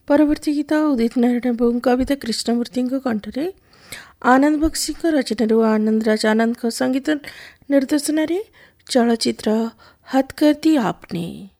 ପରବର୍ତ୍ତୀ ଗୀତ ଉଦିତ ନାରାୟଣ ଏବଂ କବିତା କୃଷ୍ଣମୂର୍ତ୍ତିଙ୍କ କଣ୍ଠରେ ଆନନ୍ଦ ବକ୍ସିଙ୍କ ରଚନାରୁ ଆନନ୍ଦ ରାଜ ଆନନ୍ଦଙ୍କ ସଙ୍ଗୀତ ନିର୍ଦ୍ଦେଶନାରେ ଚଳଚ୍ଚିତ୍ର ହଦ୍ କର୍ ଦି ଆପନେ।